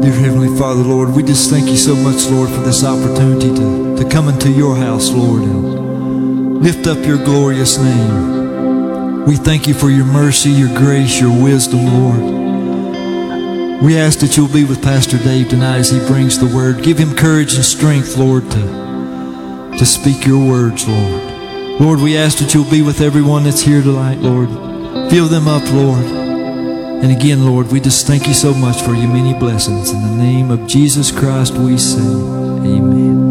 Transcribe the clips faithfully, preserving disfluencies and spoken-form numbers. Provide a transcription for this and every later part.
Dear Heavenly Father, Lord, we just thank you so much, Lord, for this opportunity to, to come into your house, Lord, and lift up your glorious name. We thank you for your mercy, your grace, your wisdom, Lord. We ask that you'll be with Pastor Dave tonight as he brings the word. Give him courage and strength, Lord, to, to speak your words, Lord. Lord, we ask that you'll be with everyone that's here tonight, Lord. Fill them up, Lord. And again, Lord, we just thank you so much for your many blessings. In the name of Jesus Christ we say, amen.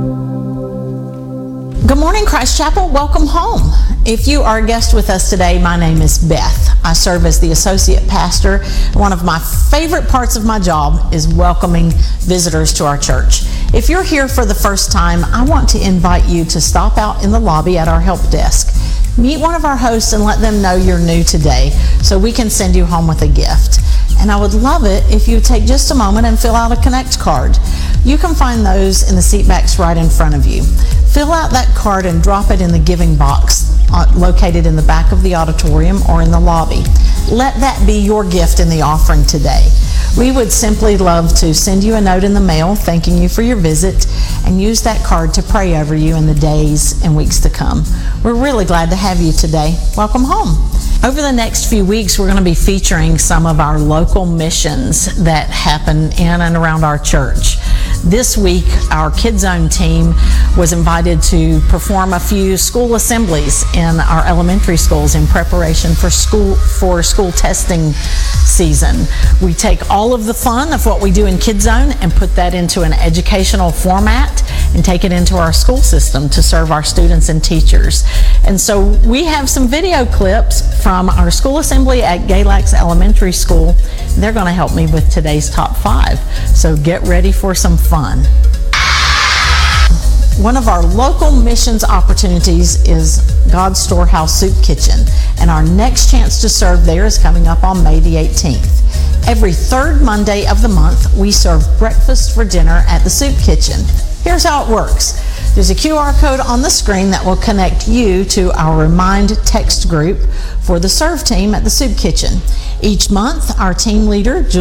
Good morning, Christ Chapel. Welcome home. If you are a guest with us today, my name is Beth. I serve as the associate pastor. One of my favorite parts of my job is welcoming visitors to our church. If you're here for the first time, I want to invite you to stop out in the lobby at our help desk. Meet one of our hosts and let them know you're new today so we can send you home with a gift. And I would love it if you take just a moment and fill out a Connect card. You can find those in the seat backs right in front of you. Fill out that card and drop it in the giving box uh, located in the back of the auditorium or in the lobby. Let that be your gift in the offering today. We would simply love to send you a note in the mail thanking you for your visit and use that card to pray over you in the days and weeks to come. We're really glad to have you today. Welcome home. Over the next few weeks, we're going to be featuring some of our local missions that happen in and around our church. This week, our Kids Zone team was invited to perform a few school assemblies in our elementary schools in preparation for school for school testing season. We take all of the fun of what we do in Kids Zone and put that into an educational format and take it into our school system to serve our students and teachers. And so we have some video clips from our school assembly at Galax Elementary School. They're going to help me with today's top five. So get ready for some fun. One of our local missions opportunities is God's Storehouse Soup Kitchen, and our next chance to serve there is coming up on May the eighteenth. Every third Monday of the month, we serve breakfast for dinner at the Soup Kitchen. Here's how it works. There's a Q R code on the screen that will connect you to our Remind text group for the serve team at the Soup Kitchen. Each month, our team leader,